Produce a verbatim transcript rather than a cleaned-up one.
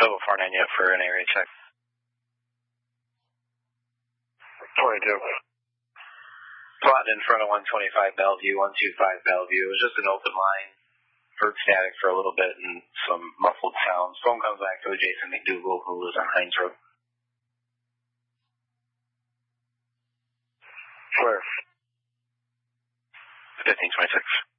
Level four nine yet for an area check. twenty-two. Plotting in front of one twenty-five Bellevue, one two five Bellevue. It was just an open line. Heard static for a little bit and some muffled sounds. Phone comes back to Jason McDougal, who lives on Hines Road. Where? fifteen twenty-six.